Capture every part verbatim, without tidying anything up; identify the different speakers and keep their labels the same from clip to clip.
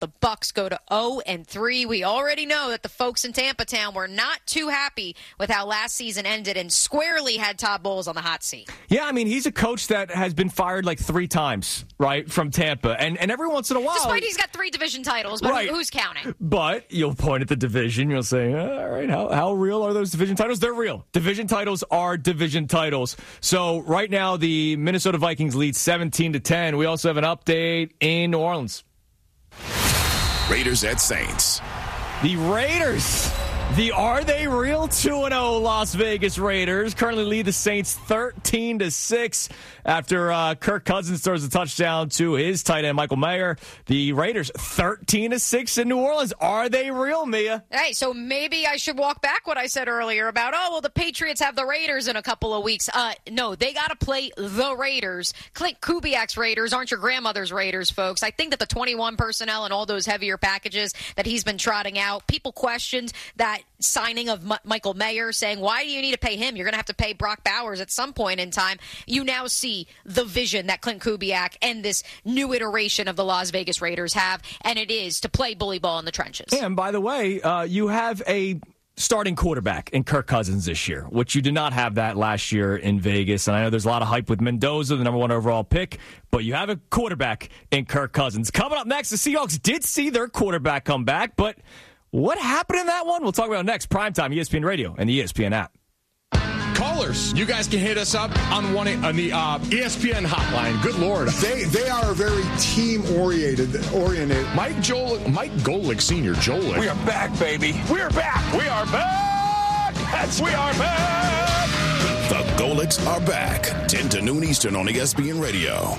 Speaker 1: The Bucks go to oh and three. We already know that the folks in Tampa Town were not too happy with how last season ended and squarely had Todd Bowles on the hot seat.
Speaker 2: Yeah, I mean, he's a coach that has been fired like three times, right, from Tampa. And and every once in a while...
Speaker 1: Despite he's got three division titles, but
Speaker 2: right.
Speaker 1: who's counting?
Speaker 2: But you'll point at the division. You'll say, all right, how, how real are those division titles? They're real. Division titles are division titles. So right now, the Minnesota Vikings lead seventeen to ten. We also have an update in New Orleans.
Speaker 3: Raiders at Saints.
Speaker 2: The Raiders, the are they real two and oh Las Vegas Raiders currently lead the Saints thirteen to six after uh, Kirk Cousins throws a touchdown to his tight end Michael Mayer. The Raiders thirteen to six in New Orleans. Are they real, Mia?
Speaker 1: Hey, so maybe I should walk back what I said earlier about, oh, well, the Patriots have the Raiders in a couple of weeks. Uh, no, they got to play the Raiders. Clint Kubiak's Raiders aren't your grandmother's Raiders, folks. I think that the twenty-one personnel and all those heavier packages that he's been trotting out, people questioned that signing of M- Michael Mayer, saying, why do you need to pay him? You're going to have to pay Brock Bowers at some point in time. You now see the vision that Clint Kubiak and this new iteration of the Las Vegas Raiders have, and it is to play bully ball in the trenches.
Speaker 2: And by the way, uh, you have a starting quarterback in Kirk Cousins this year, which you did not have that last year in Vegas. And I know there's a lot of hype with Mendoza, the number one overall pick, but you have a quarterback in Kirk Cousins. Coming up next, the Seahawks did see their quarterback come back, but what happened in that one? We'll talk about next. Primetime, E S P N Radio and the E S P N app.
Speaker 4: Callers, you guys can hit us up on one on the uh, E S P N hotline. Good Lord,
Speaker 5: they they are very team oriented. Oriented.
Speaker 4: Mike Joel, Mike Golick Senior, Joel.
Speaker 6: We are back, baby. We are back. We are back. That's we are back.
Speaker 3: The Golicks are back. ten to noon Eastern on E S P N Radio.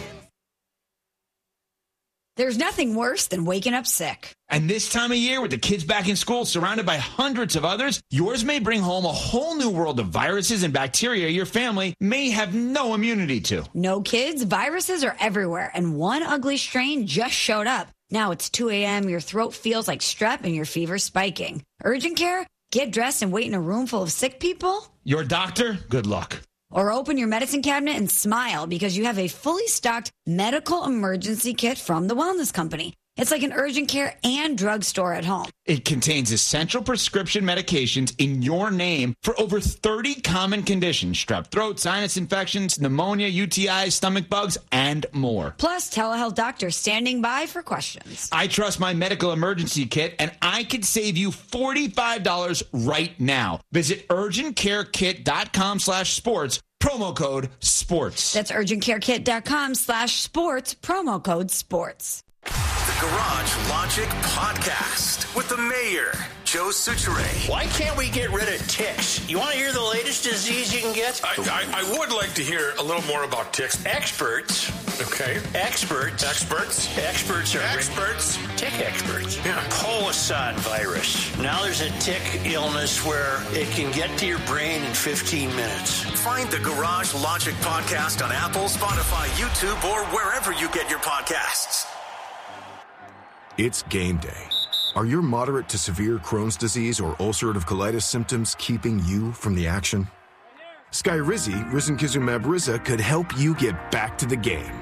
Speaker 7: There's nothing worse than waking up sick.
Speaker 8: And this time of year, with the kids back in school, surrounded by hundreds of others, yours may bring home a whole new world of viruses and bacteria your family may have no immunity to.
Speaker 7: No kids, viruses are everywhere, and one ugly strain just showed up. Now it's two a.m., your throat feels like strep, and your fever's spiking. Urgent care? Get dressed and wait in a room full of sick people?
Speaker 8: Your doctor? Good luck.
Speaker 7: Or open your medicine cabinet and smile because you have a fully stocked medical emergency kit from the Wellness Company. It's like an urgent care and drugstore at home.
Speaker 8: It contains essential prescription medications in your name for over thirty common conditions: strep throat, sinus infections, pneumonia, U T Is, stomach bugs, and more.
Speaker 7: Plus, telehealth doctors standing by for questions.
Speaker 8: I trust my medical emergency kit, and I can save you forty-five dollars right now. Visit urgentcarekit.com slash sports, promo code sports.
Speaker 7: That's urgentcarekit.com slash sports, promo code sports.
Speaker 3: The Garage Logic Podcast with the mayor, Joe Soucheray.
Speaker 9: Why can't we get rid of ticks? You want to hear the latest disease you can get?
Speaker 6: I, I, I would like to hear a little more about ticks.
Speaker 9: Experts.
Speaker 6: Okay.
Speaker 9: Experts.
Speaker 6: Experts.
Speaker 9: Experts are
Speaker 6: Experts.
Speaker 9: Tick experts.
Speaker 6: Yeah.
Speaker 9: Polisson virus. Now there's a tick illness where it can get to your brain in fifteen minutes.
Speaker 3: Find the Garage Logic Podcast on Apple, Spotify, YouTube, or wherever you get your podcasts.
Speaker 10: It's game day. Are your moderate to severe Crohn's disease or ulcerative colitis symptoms keeping you from the action? Skyrizi, risankizumab Riza, could help you get back to the game.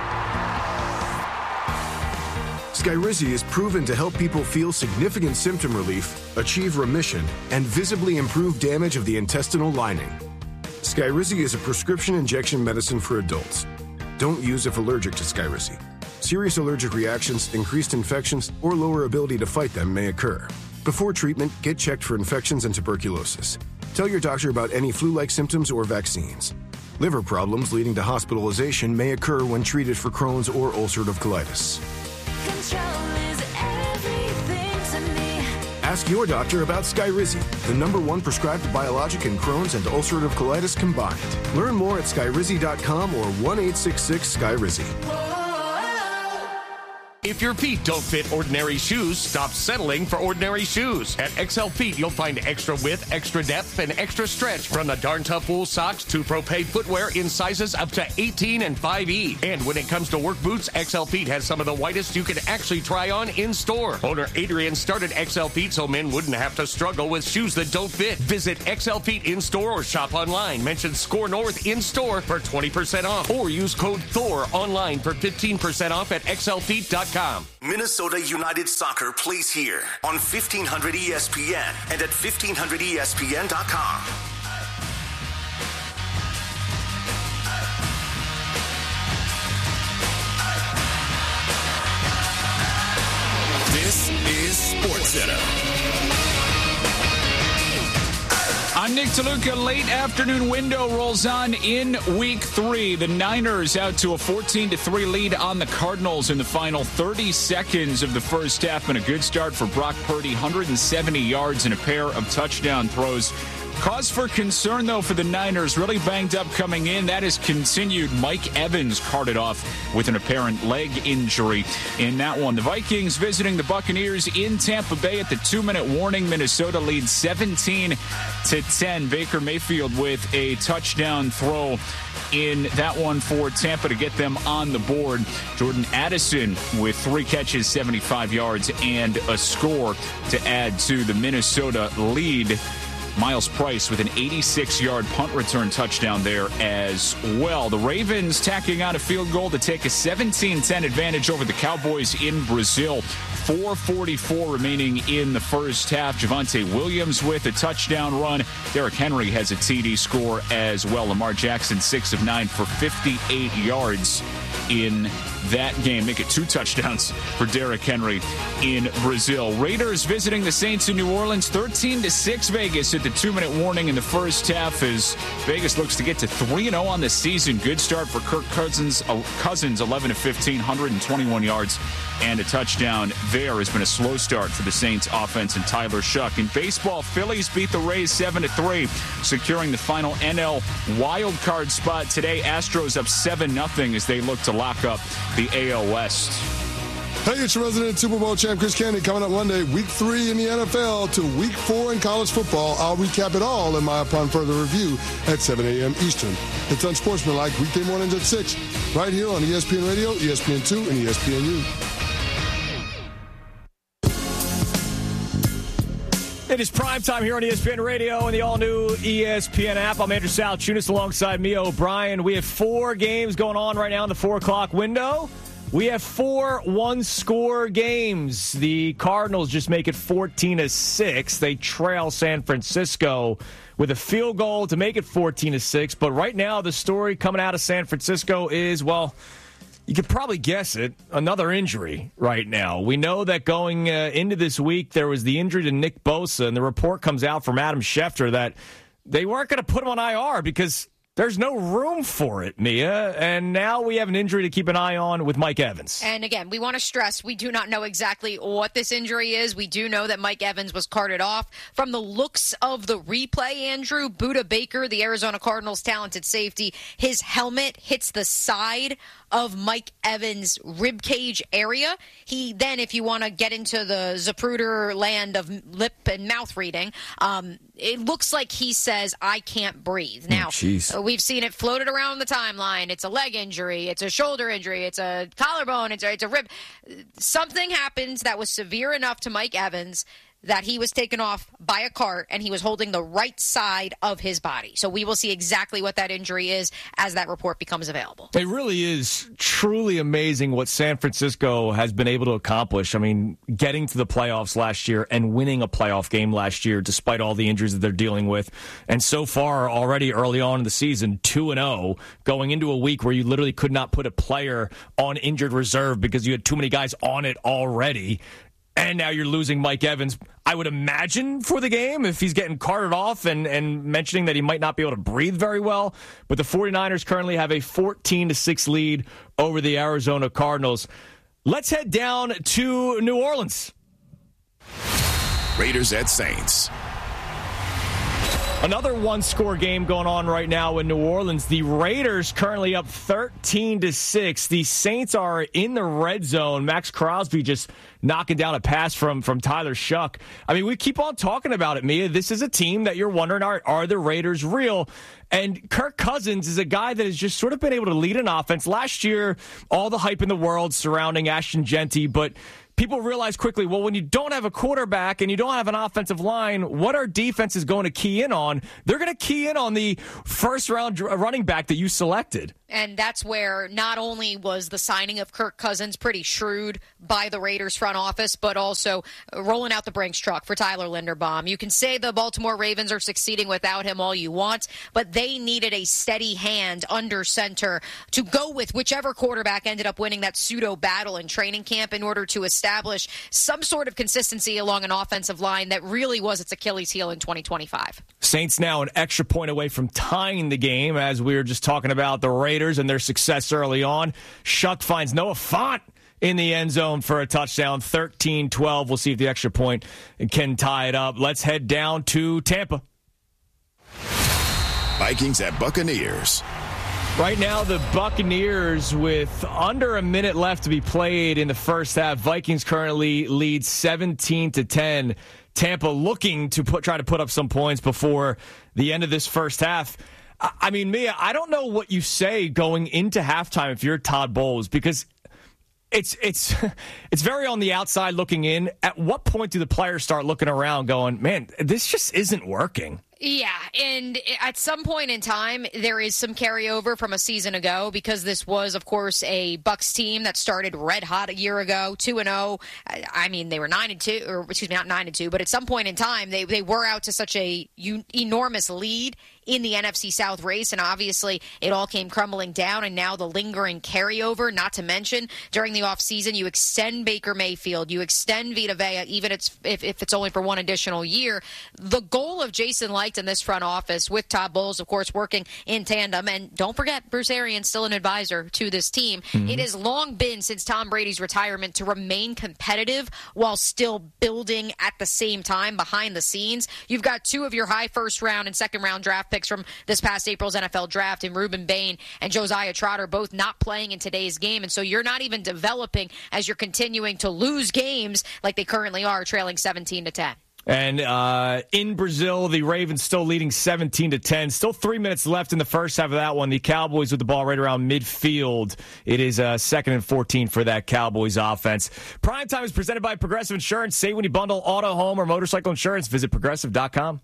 Speaker 10: Skyrizi is proven to help people feel significant symptom relief, achieve remission, and visibly improve damage of the intestinal lining. Skyrizi is a prescription injection medicine for adults. Don't use if allergic to Skyrizi. Serious allergic reactions, increased infections, or lower ability to fight them may occur. Before treatment, get checked for infections and tuberculosis. Tell your doctor about any flu-like symptoms or vaccines. Liver problems leading to hospitalization may occur when treated for Crohn's or ulcerative colitis.
Speaker 11: Control is everything to me.
Speaker 10: Ask your doctor about Skyrizi, the number one prescribed biologic in Crohn's and ulcerative colitis combined. Learn more at skyrizi dot com or one eight six six Skyrizi.
Speaker 12: If your feet don't fit ordinary shoes, stop settling for ordinary shoes. At X L Feet, you'll find extra width, extra depth, and extra stretch from the Darn Tough wool socks to Propay footwear in sizes up to eighteen and five E. And when it comes to work boots, X L Feet has some of the whitest you can actually try on in store. Owner Adrian started X L Feet so men wouldn't have to struggle with shoes that don't fit. Visit X L Feet in store or shop online. Mention Score North in store for twenty percent off. Or use code Thor online for fifteen percent off at X L Feet dot com. com.
Speaker 3: Minnesota United Soccer plays here on fifteen hundred E S P N and at fifteen hundred E S P N dot com.
Speaker 13: This is SportsCenter.
Speaker 14: I'm Nick DeLuca. Late afternoon window rolls on in week three. The Niners out to a fourteen to three lead on the Cardinals in the final thirty seconds of the first half, and a good start for Brock Purdy. one hundred seventy yards and a pair of touchdown throws. Cause for concern, though, for the Niners. Really banged up coming in. That has continued. Mike Evans carted off with an apparent leg injury in that one. The Vikings visiting the Buccaneers in Tampa Bay at the two-minute warning. Minnesota leads seventeen to ten. Baker Mayfield with a touchdown throw in that one for Tampa to get them on the board. Jordan Addison with three catches, seventy-five yards, and a score to add to the Minnesota lead. Miles Price with an eighty-six-yard punt return touchdown there as well. The Ravens tacking on a field goal to take a seventeen ten advantage over the Cowboys in Brazil. four forty-four remaining in the first half. Javonte Williams with a touchdown run. Derrick Henry has a T D score as well. Lamar Jackson, six of nine for fifty-eight yards in that game. Make it two touchdowns for Derrick Henry in Brazil. Raiders visiting the Saints in New Orleans, thirteen to six Vegas at the two-minute warning in the first half as Vegas looks to get to three and oh on the season. Good start for Kirk Cousins, uh, Cousins eleven of fifteen, one hundred twenty-one yards and a touchdown. There has been a slow start for the Saints offense and Tyler Shuck. In baseball, Phillies beat the Rays seven to three, securing the final N L wild card spot today. Astros up seven nothing as they look to lock up the A L West.
Speaker 5: Hey, it's your resident Super Bowl champ Chris Kennedy coming up Monday, week three in the N F L to week four in college football. I'll recap it all in my Upon Further Review at seven a.m. Eastern. It's Unsportsmanlike weekday mornings at six, right here on E S P N Radio, E S P N two, and E S P N U.
Speaker 2: It is prime time here on E S P N Radio and the all-new E S P N app. I'm Andrew Salchunas alongside me, O'Brien. We have four games going on right now in the four o'clock window. We have four one-score games. The Cardinals just make it fourteen to six. They trail San Francisco with a field goal to make it fourteen to six. But right now, the story coming out of San Francisco is, well, you could probably guess it, another injury right now. We know that going uh, into this week, there was the injury to Nick Bosa, and the report comes out from Adam Schefter that they weren't going to put him on I R because there's no room for it, Mia. And now we have an injury to keep an eye on with Mike Evans.
Speaker 1: And again, we want to stress we do not know exactly what this injury is. We do know that Mike Evans was carted off. From the looks of the replay, Andrew, Budda Baker, the Arizona Cardinals' talented safety, his helmet hits the side of Mike Evans' ribcage area. He then, if you want to get into the Zapruder land of lip and mouth reading, um, it looks like he says, I can't breathe. Now,
Speaker 2: oh,
Speaker 1: we've seen it floated around the timeline. It's a leg injury. It's a shoulder injury. It's a collarbone. It's a, it's a rib. Something happened that was severe enough to Mike Evans that he was taken off by a cart and he was holding the right side of his body. So we will see exactly what that injury is as that report becomes available.
Speaker 2: It really is truly amazing what San Francisco has been able to accomplish. I mean, getting to the playoffs last year and winning a playoff game last year despite all the injuries that they're dealing with. And so far, already early on in the season, two and oh, going into a week where you literally could not put a player on injured reserve because you had too many guys on it already. And now you're losing Mike Evans, I would imagine, for the game if he's getting carted off and, and mentioning that he might not be able to breathe very well. But the 49ers currently have a fourteen to six lead over the Arizona Cardinals. Let's head down to New Orleans.
Speaker 13: Raiders at Saints.
Speaker 2: Another one-score game going on right now in New Orleans. The Raiders currently up thirteen to six. The Saints are in the red zone. Max Crosby just knocking down a pass from, from Tyler Shuck. I mean, we keep on talking about it, Mia. This is a team that you're wondering, are, are the Raiders real? And Kirk Cousins is a guy that has just sort of been able to lead an offense. Last year, all the hype in the world surrounding Ashton Genty, but people realize quickly, well, when you don't have a quarterback and you don't have an offensive line, what are defenses going to key in on? They're going to key in on the first-round running back that you selected.
Speaker 1: And that's where not only was the signing of Kirk Cousins pretty shrewd by the Raiders front office, but also rolling out the Brinks truck for Tyler Linderbaum. You can say the Baltimore Ravens are succeeding without him all you want, but they needed a steady hand under center to go with whichever quarterback ended up winning that pseudo battle in training camp in order to establish some sort of consistency along an offensive line that really was its Achilles heel in twenty twenty-five.
Speaker 2: Saints now an extra point away from tying the game, as we were just talking about the Raiders and their success early on. Shuck finds Noah Fant in the end zone for a touchdown, thirteen twelve. We'll see if the extra point can tie it up. Let's head down to Tampa.
Speaker 13: Vikings at Buccaneers.
Speaker 2: Right now, the Buccaneers, with under a minute left to be played in the first half, Vikings currently lead seventeen to ten. Tampa looking to put, try to put up some points before the end of this first half. I mean, Mia, I don't know what you say going into halftime if you're Todd Bowles, because it's it's it's very on the outside looking in. At what point do the players start looking around going, man, this just isn't working?
Speaker 1: Yeah, and at some point in time, there is some carryover from a season ago because this was, of course, a Bucks team that started red hot a year ago, two and zero. I mean, they were nine and two, or excuse me, not nine and two, but at some point in time, they they were out to such a u- enormous lead in the N F C South race, and obviously it all came crumbling down, and now the lingering carryover, not to mention during the offseason, you extend Baker Mayfield, you extend Vita Vea, even it's, if, if it's only for one additional year. The goal of Jason Licht in this front office, with Todd Bowles, of course, working in tandem, and don't forget, Bruce Arians still an advisor to this team. Mm-hmm. It has long been, since Tom Brady's retirement, to remain competitive while still building at the same time behind the scenes. You've got two of your high first round and second round draft picks from this past April's N F L draft in Reuben Bain and Josiah Trotter, both not playing in today's game. And so you're not even developing as you're continuing to lose games like they currently are, trailing seventeen to ten.
Speaker 2: And uh, in Brazil, the Ravens still leading seventeen to ten. Still three minutes left in the first half of that one. The Cowboys with the ball right around midfield. It is uh, second and fourteen for that Cowboys offense. Primetime is presented by Progressive Insurance. Save when you bundle auto, home, or motorcycle insurance. Visit progressive dot com.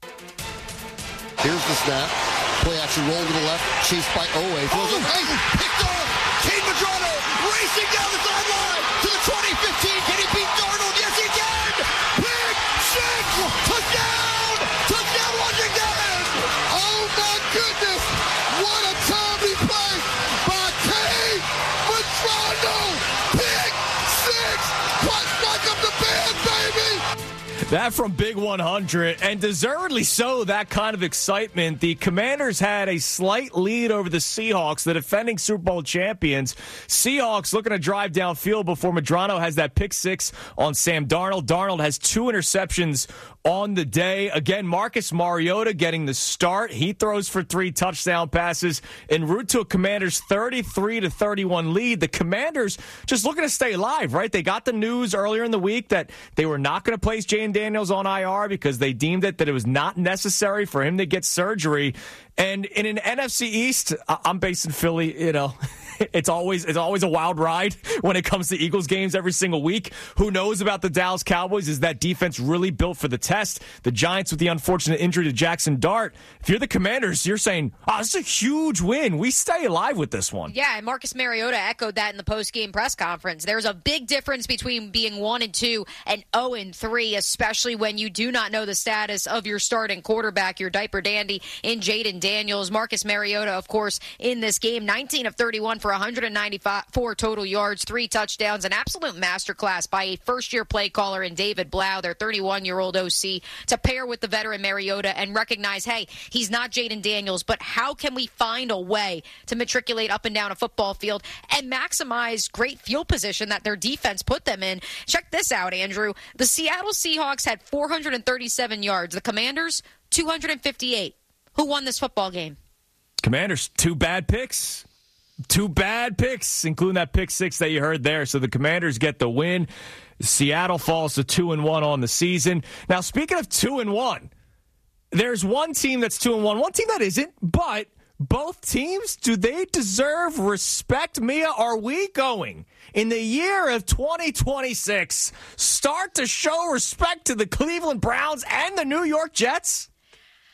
Speaker 15: Here's the snap. Play action roll to the left. Chased by Owe. Throws oh, it. Hey, picked off. Cade Madrano racing down the sideline to the twenty fifteen. Can he beat Darnold? Yes, he can. Pick six. Touchdown. Touchdown, Washington. Oh, my goodness. What a timely play by Cade Madrano. Pick six. Clutch back up the band, baby.
Speaker 2: That from Big one hundred, and deservedly so, that kind of excitement. The Commanders had a slight lead over the Seahawks, the defending Super Bowl champions. Seahawks looking to drive downfield before Madrano has that pick six on Sam Darnold. Darnold has two interceptions on the day. Again, Marcus Mariota getting the start. He throws for three touchdown passes en route to a Commanders thirty-three to thirty-one lead. The Commanders just looking to stay alive, right? They got the news earlier in the week that they were not going to place Jane Daniels on I R because they deemed it that it was not necessary for him to get surgery. And in an N F C East, I'm based in Philly, you know, it's always it's always a wild ride when it comes to Eagles games every single week. Who knows about the Dallas Cowboys? Is that defense really built for the test? The Giants with the unfortunate injury to Jackson Dart. If you're the Commanders, you're saying, oh, this is a huge win. We stay alive with this one.
Speaker 1: Yeah, and Marcus Mariota echoed that in the post-game press conference. There's a big difference between being one and two and oh and three, especially when you do not know the status of your starting quarterback, your diaper dandy in Jaden Daniels. Marcus Mariota, of course, in this game, nineteen of thirty-one for one hundred ninety-four total yards, three touchdowns, an absolute masterclass by a first-year play caller in David Blau, their thirty-one-year-old O C, to pair with the veteran Mariota and recognize, hey, he's not Jaden Daniels, but how can we find a way to matriculate up and down a football field and maximize great field position that their defense put them in? Check this out, Andrew. The Seattle Seahawks had four hundred thirty-seven yards. The Commanders, two hundred fifty-eight. Who won this football game?
Speaker 2: Commanders, two bad picks. Two bad picks, including that pick six that you heard there. So the Commanders get the win. Seattle falls to two and one on the season. Now, speaking of two and one, there's one team that's two and one, one team that isn't, but both teams, do they deserve respect? Mia, are we going in the year of twenty twenty-six start to show respect to the Cleveland Browns and the New York Jets?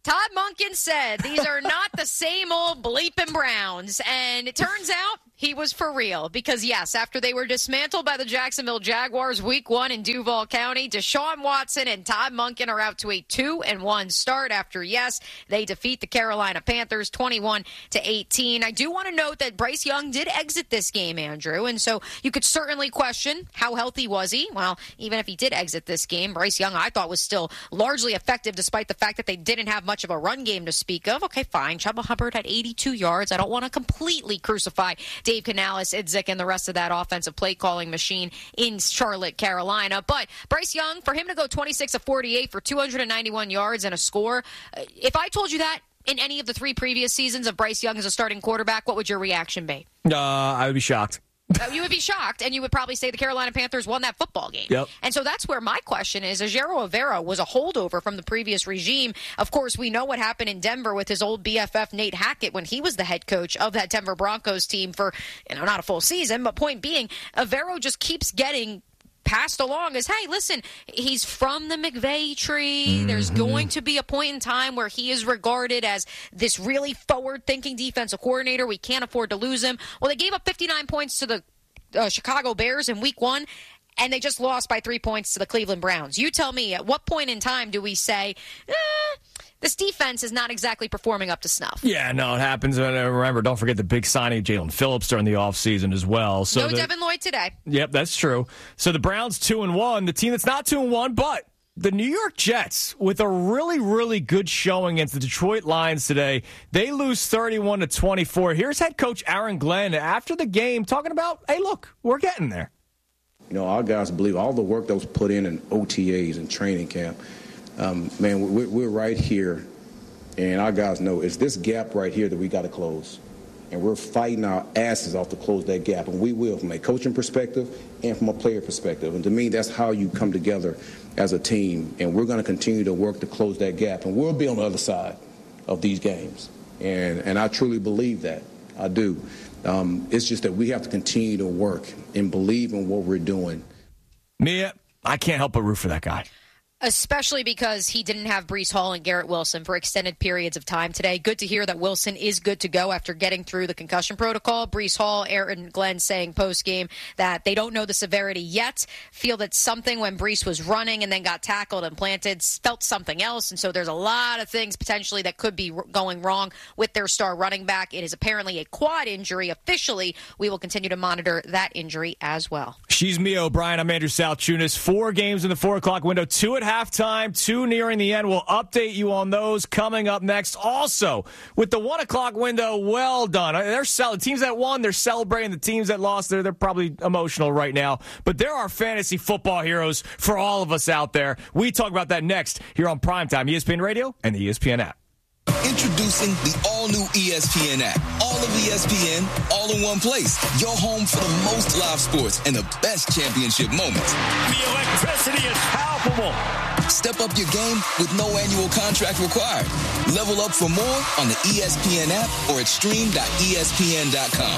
Speaker 1: Todd Monken said these are not the same old bleeping Browns. And it turns out he was for real. Because, yes, after they were dismantled by the Jacksonville Jaguars week one in Duval County, Deshaun Watson and Todd Monken are out to a two and one start after, yes, they defeat the Carolina Panthers twenty-one to eighteen. I do want to note that Bryce Young did exit this game, Andrew. And so you could certainly question how healthy was he. Well, even if he did exit this game, Bryce Young, I thought, was still largely effective despite the fact that they didn't have much of a run game to speak of. Okay, fine. Chuba Hubbard had eighty-two yards. I don't want to completely crucify Dave Canales, Idzik, and the rest of that offensive play calling machine in Charlotte, Carolina. But Bryce Young, for him to go twenty-six of forty-eight for two hundred ninety-one yards and a score, if I told you that in any of the three previous seasons of Bryce Young as a starting quarterback, what would your reaction be?
Speaker 2: Uh, I would be shocked.
Speaker 1: You would be shocked, and you would probably say the Carolina Panthers won that football game.
Speaker 2: Yep.
Speaker 1: And so that's where my question is. Ejiro Evero was a holdover from the previous regime. Of course, we know what happened in Denver with his old B F F, Nate Hackett, when he was the head coach of that Denver Broncos team for, you know, not a full season, but point being, Evero just keeps getting passed along as, hey, listen, he's from the McVay tree. Mm-hmm. There's going to be a point in time where he is regarded as this really forward-thinking defensive coordinator. We can't afford to lose him. Well, they gave up fifty-nine points to the uh, Chicago Bears in week one, and they just lost by three points to the Cleveland Browns. You tell me, at what point in time do we say, eh, this defense is not exactly performing up to snuff?
Speaker 2: Yeah, no, it happens. And remember, don't forget the big signing of Jalen Phillips during the offseason as well. So
Speaker 1: no
Speaker 2: the,
Speaker 1: Devin Lloyd today.
Speaker 2: Yep, that's true. So the Browns two and one, the team that's not two and one, but the New York Jets with a really, really good showing against the Detroit Lions today. They lose thirty-one to twenty-four. Here's head coach Aaron Glenn after the game talking about, hey, look, we're getting there.
Speaker 16: You know, our guys believe all the work that was put in in O T As and training camp. Um, man, we're, we're right here, and our guys know it's this gap right here that we got to close. And we're fighting our asses off to close that gap, and we will from a coaching perspective and from a player perspective. And to me, that's how you come together as a team, and we're going to continue to work to close that gap, and we'll be on the other side of these games. And, and I truly believe that. I do. Um, it's just that we have to continue to work and believe in what we're doing.
Speaker 2: Mia, I can't help but root for that guy.
Speaker 1: Especially because he didn't have Breece Hall and Garrett Wilson for extended periods of time today. Good to hear that Wilson is good to go after getting through the concussion protocol. Breece Hall, Aaron Glenn saying post-game that they don't know the severity yet, feel that something when Breece was running and then got tackled and planted felt something else, and so there's a lot of things potentially that could be going wrong with their star running back. It is apparently a quad injury. Officially, we will continue to monitor that injury as well.
Speaker 2: She's Mia O'Brien. I'm Andrew Salchunas. Four games in the four o'clock window, two at halftime, two nearing the end. We'll update you on those coming up next. Also, with the one o'clock window, well done. They're cel- teams that won, they're celebrating. The teams that lost, they're, they're probably emotional right now. But there are fantasy football heroes for all of us out there. We talk about that next here on Primetime, E S P N Radio and the E S P N app.
Speaker 17: Introducing the all-new E S P N app. All of E S P N, all in one place. Your home for the most live sports and the best championship moments.
Speaker 6: The electricity is palpable.
Speaker 17: Step up your game with no annual contract required. Level up for more on the E S P N app or at stream dot E S P N dot com.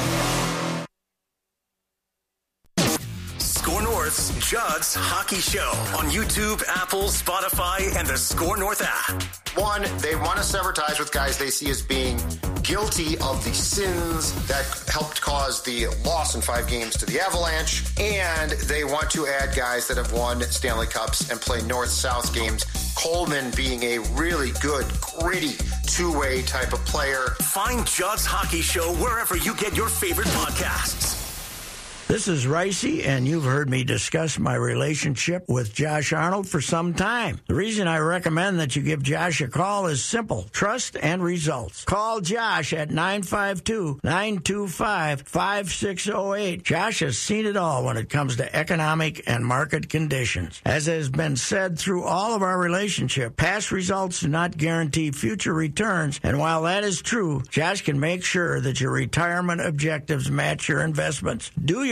Speaker 3: Score North's Judd's Hockey Show on YouTube, Apple, Spotify, and the Score North app.
Speaker 18: One, they want to sever ties with guys they see as being guilty of the sins that helped cause the loss in five games to the Avalanche, and they want to add guys that have won Stanley Cups and play North-South games, Coleman being a really good, gritty, two-way type of player.
Speaker 3: Find Judd's Hockey Show wherever you get your favorite podcasts.
Speaker 19: This is Ricey, and you've heard me discuss my relationship with Josh Arnold for some time. The reason I recommend that you give Josh a call is simple: trust and results. Call Josh at nine five two, nine two five, five six zero eight. Josh has seen it all when it comes to economic and market conditions. As has been said through all of our relationship, past results do not guarantee future returns, and while that is true, Josh can make sure that your retirement objectives match your investments. Do your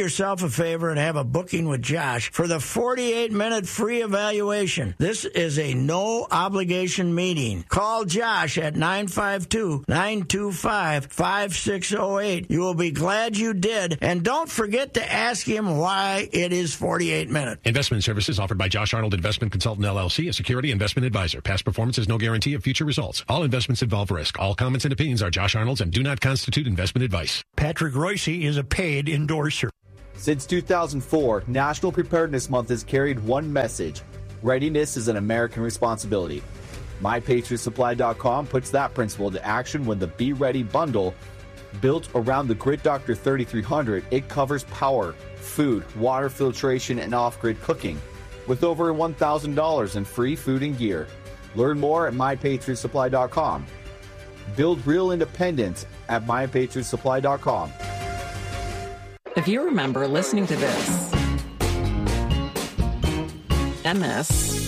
Speaker 19: yourself a favor and have a booking with Josh for the forty-eight minute free evaluation. This is a no-obligation meeting. Call Josh at nine five two, nine two five, five six zero eight. You will be glad you did, and don't forget to ask him why it is forty-eight minutes.
Speaker 20: Investment services offered by Josh Arnold Investment Consultant, L L C, a security investment advisor. Past performance is no guarantee of future results. All investments involve risk. All comments and opinions are Josh Arnold's and do not constitute investment advice.
Speaker 21: Patrick Royce is a paid endorser.
Speaker 22: Since two thousand four, National Preparedness Month has carried one message: readiness is an American responsibility. My Patriot Supply dot com puts that principle into action when the Be Ready bundle, built around the Grid Doctor thirty-three hundred, it covers power, food, water filtration, and off-grid cooking, with over one thousand dollars in free food and gear. Learn more at My Patriot Supply dot com. Build real independence at My Patriot Supply dot com.
Speaker 23: If you remember listening to this, M S,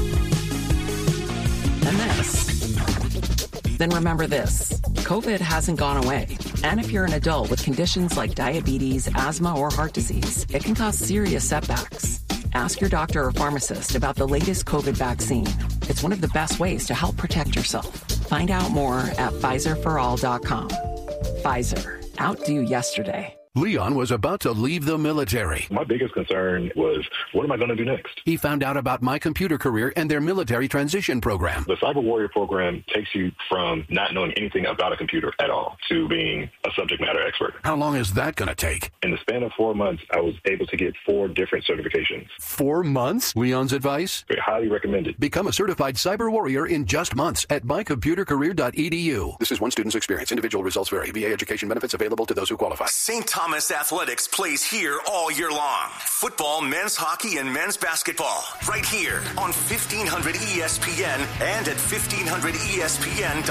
Speaker 23: M S, then remember this: COVID hasn't gone away. And if you're an adult with conditions like diabetes, asthma, or heart disease, it can cause serious setbacks. Ask your doctor or pharmacist about the latest COVID vaccine. It's one of the best ways to help protect yourself. Find out more at Pfizer for all dot com. Pfizer. Outdo yesterday.
Speaker 24: Leon was about to leave the military.
Speaker 25: My biggest concern was, what am I going to do next?
Speaker 24: He found out about My Computer Career and their military transition program.
Speaker 25: The Cyber Warrior program takes you from not knowing anything about a computer at all to being a subject matter expert.
Speaker 24: How long is that going to take?
Speaker 25: In the span of four months, I was able to get four different certifications.
Speaker 24: Four months? Leon's advice?
Speaker 25: Very highly recommended.
Speaker 24: Become a certified cyber warrior in just months at my computer career dot e d u. This is one student's experience. Individual results vary. V A education benefits available to those who qualify.
Speaker 3: Saint Thomas Athletics plays here all year long. Football, men's hockey, and men's basketball. Right here on fifteen hundred E S P N and at fifteen hundred E S P N dot com.